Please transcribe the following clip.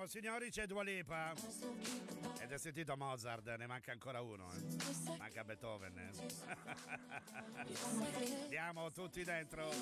Andiamo signori, c'è Dua Lipa. Ed è sentito Mozart, ne manca ancora uno. Manca Beethoven. Andiamo tutti dentro.